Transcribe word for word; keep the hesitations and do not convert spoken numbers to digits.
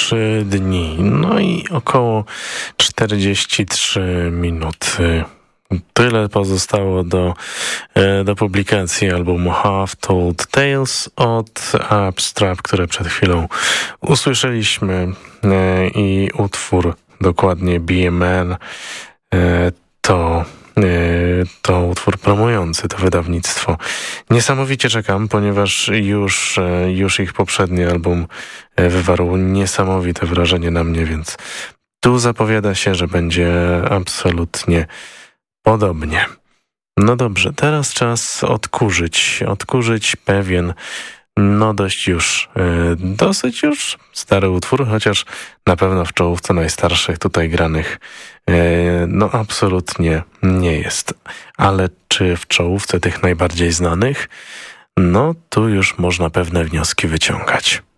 trzy dni, no i około czterdzieści trzy minuty. Tyle pozostało do, do publikacji albumu Half Told Tales od Abstract, które przed chwilą usłyszeliśmy, i utwór, dokładnie Be a Man, to to utwór promujący to wydawnictwo. Niesamowicie czekam, ponieważ już, już ich poprzedni album wywarł niesamowite wrażenie na mnie, więc tu zapowiada się, że będzie absolutnie podobnie. No dobrze, teraz czas odkurzyć, odkurzyć pewien, no dość już, dosyć już stary utwór, chociaż na pewno w czołówce najstarszych tutaj granych no absolutnie nie jest. Ale czy w czołówce tych najbardziej znanych? No tu już można pewne wnioski wyciągać.